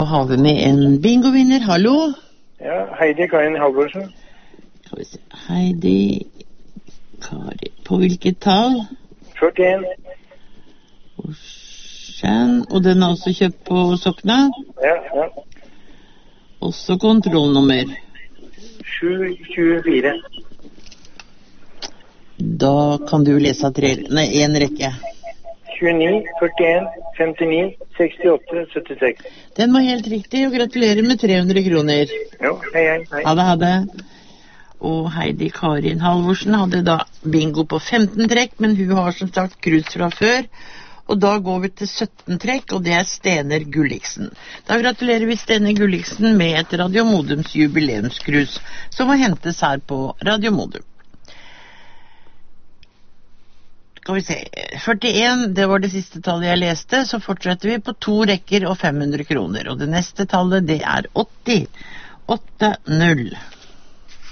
har vi med en bingovinner. Hallo? Ja, Heidi Karin Halvorsen. Skal vi se. Heidi Kari. På hvilket tall? 41. Og den er også kjøpt på Sokna? Ja. Også kontrollnummer. 724. Da kan du lese en rekke. 29, 41, 59, 68, 76. Den var helt riktig, og gratulerer med 300 kroner. Jo, hei. Ha det. Og Heidi Karin Halvorsen hadde da bingo på 15 trekk, men hun har som sagt krus fra før. Og da går vi til 17 trekk, og det er Stener Gulliksen. Da gratulerer vi Stener Gulliksen med et Radio Modums jubileumskrus, som må hentes her på Radio Modum. Skal vi se, 41, det var det siste tallet jeg leste, så fortsetter vi på 2 rekker og 500 kroner. Og det neste tallet, det er 80. 80.